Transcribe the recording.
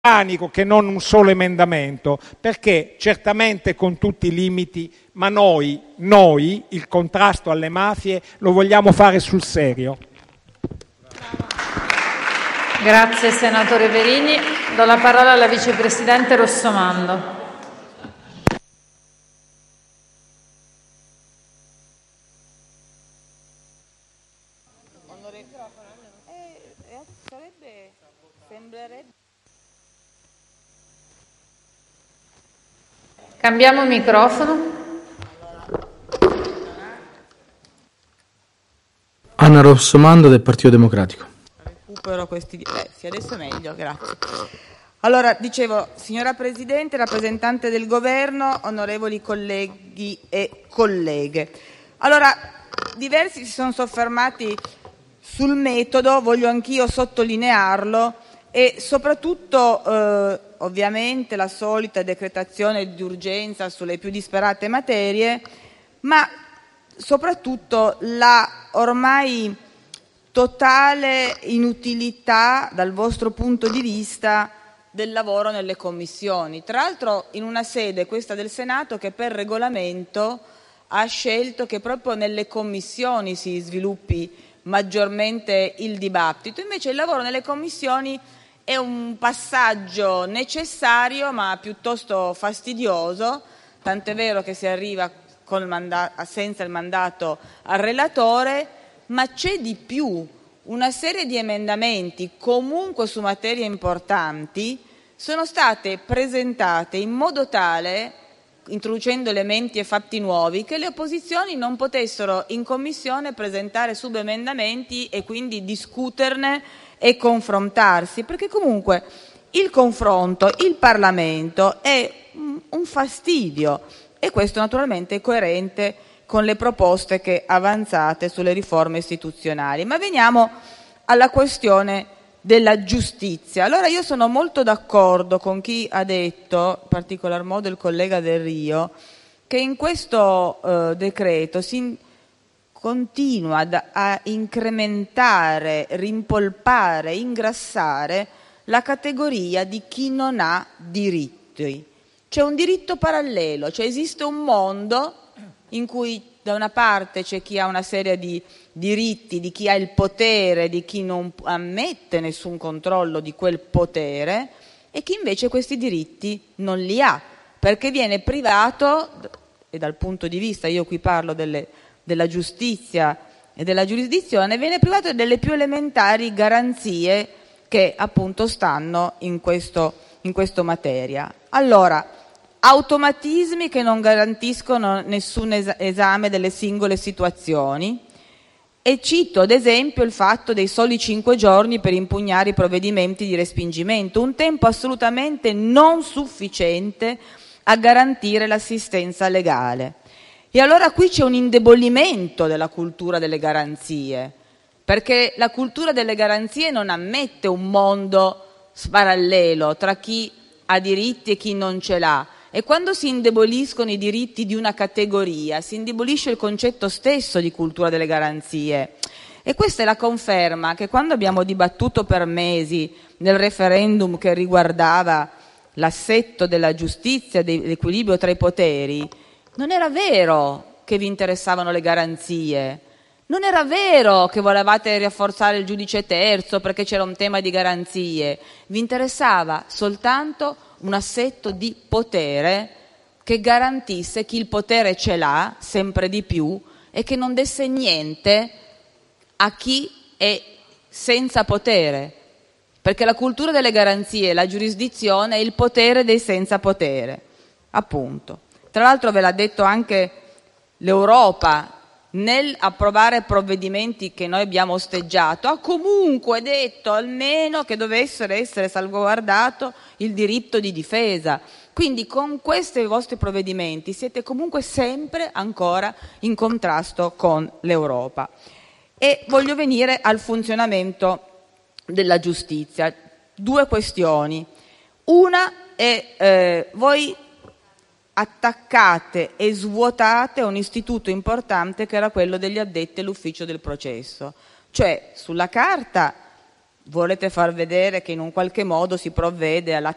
che non un solo emendamento, perché certamente con tutti i limiti, ma noi il contrasto alle mafie lo vogliamo fare sul serio. Grazie senatore Verini. Do la parola alla vicepresidente Rossomando. Cambiamo microfono. Anna Rossomando del Partito Democratico. Recupero questi. Sì, adesso è meglio, grazie. Allora, dicevo, signora Presidente, rappresentante del Governo, onorevoli colleghi e colleghe. Allora, diversi si sono soffermati sul metodo, voglio anch'io sottolinearlo, e soprattutto ovviamente la solita decretazione di urgenza sulle più disparate materie, ma soprattutto la ormai totale inutilità dal vostro punto di vista del lavoro nelle commissioni. Tra l'altro in una sede, questa del Senato, che per regolamento ha scelto che proprio nelle commissioni si sviluppi maggiormente il dibattito. Invece il lavoro nelle commissioni è un passaggio necessario ma piuttosto fastidioso, tant'è vero che si arriva senza il mandato al relatore, ma c'è di più. Una serie di emendamenti, comunque su materie importanti, sono state presentate in modo tale, introducendo elementi e fatti nuovi, che le opposizioni non potessero in commissione presentare subemendamenti e quindi discuterne e confrontarsi, perché comunque il confronto, il Parlamento è un fastidio, e questo naturalmente è coerente con le proposte che avanzate sulle riforme istituzionali. Ma veniamo alla questione della giustizia. Allora io sono molto d'accordo con chi ha detto, in particolar modo il collega Del Rio, che in questo decreto si continua a incrementare, rimpolpare, ingrassare la categoria di chi non ha diritti. C'è un diritto parallelo, cioè esiste un mondo in cui da una parte c'è chi ha una serie di diritti, di chi ha il potere, di chi non ammette nessun controllo di quel potere, e chi invece questi diritti non li ha, perché viene privato, e dal punto di vista, io qui parlo della giustizia e della giurisdizione, viene privato delle più elementari garanzie che appunto stanno in questo materia. Allora, automatismi che non garantiscono nessun esame delle singole situazioni, e cito ad esempio il fatto dei soli 5 giorni per impugnare i provvedimenti di respingimento, un tempo assolutamente non sufficiente a garantire l'assistenza legale. E allora qui c'è un indebolimento della cultura delle garanzie, perché la cultura delle garanzie non ammette un mondo parallelo tra chi ha diritti e chi non ce l'ha. E quando si indeboliscono i diritti di una categoria, si indebolisce il concetto stesso di cultura delle garanzie. E questa è la conferma che quando abbiamo dibattuto per mesi nel referendum che riguardava l'assetto della giustizia, dell'equilibrio tra i poteri, non era vero che vi interessavano le garanzie, non era vero che volevate rafforzare il giudice terzo perché c'era un tema di garanzie, vi interessava soltanto un assetto di potere che garantisse chi il potere ce l'ha sempre di più e che non desse niente a chi è senza potere, perché la cultura delle garanzie, la giurisdizione è il potere dei senza potere, appunto. Tra l'altro ve l'ha detto anche l'Europa nel approvare provvedimenti che noi abbiamo osteggiato, ha comunque detto almeno che dovesse essere salvaguardato il diritto di difesa. Quindi con questi vostri provvedimenti siete comunque sempre ancora in contrasto con l'Europa. E voglio venire al funzionamento della giustizia. 2 questioni. Una è voi attaccate e svuotate un istituto importante che era quello degli addetti all'ufficio del processo. Cioè, sulla carta volete far vedere che in un qualche modo si provvede alla